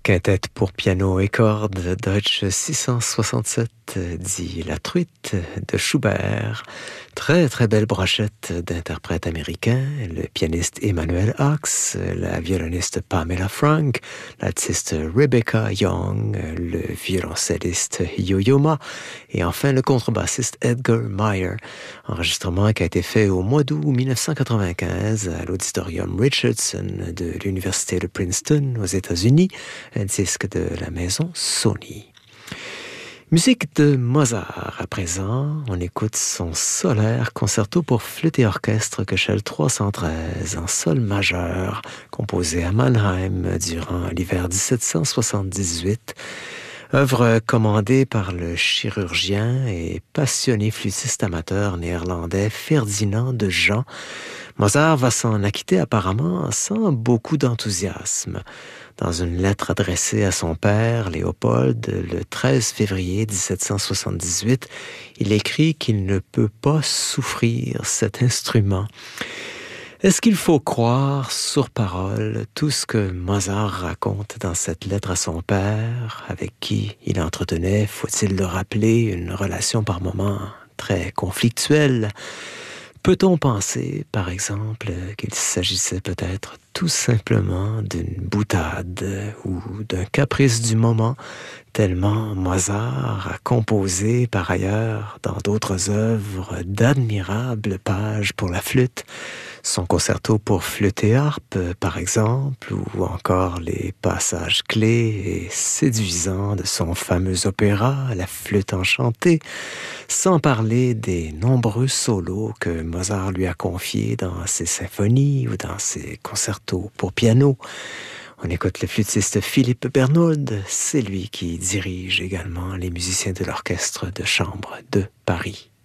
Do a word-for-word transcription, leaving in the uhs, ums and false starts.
Quintette pour piano et cordes, Deutsche six cent soixante-sept, dit La Truite de Schubert. Très très belle brochette d'interprètes américains, le pianiste Emmanuel Hawks, la violoniste Pamela Frank, l'artiste Rebecca Young, le violoncelliste Yo-Yo Ma et enfin le contrebassiste Edgar Meyer. Enregistrement qui a été fait au mois d'août dix-neuf cent quatre-vingt-quinze à l'auditorium Richardson de l'Université de Princeton aux États-Unis, un disque de la maison Sony. Musique de Mozart à présent, on écoute son solaire concerto pour flûte et orchestre Köchel trois cent treize en sol majeur, composé à Mannheim durant l'hiver dix-sept cent soixante-dix-huit. Œuvre commandée par le chirurgien et passionné flûtiste amateur néerlandais Ferdinand de Jean. Mozart va s'en acquitter apparemment sans beaucoup d'enthousiasme. Dans une lettre adressée à son père, Léopold, le treize février dix-sept cent soixante-dix-huit, il écrit qu'il ne peut pas souffrir cet instrument. Est-ce qu'il faut croire sur parole tout ce que Mozart raconte dans cette lettre à son père, avec qui il entretenait, faut-il le rappeler, une relation par moments très conflictuelle? Peut-on penser, par exemple, qu'il s'agissait peut-être tout simplement d'une boutade ou d'un caprice du moment, tellement Mozart a composé par ailleurs dans d'autres œuvres d'admirables pages pour la flûte, son concerto pour flûte et harpe, par exemple, ou encore les passages clés et séduisants de son fameux opéra, La Flûte enchantée, sans parler des nombreux solos que Mozart lui a confiés dans ses symphonies ou dans ses concertos pour piano. On écoute le flûtiste Philippe Bernold, c'est lui qui dirige également les musiciens de l'orchestre de chambre de Paris.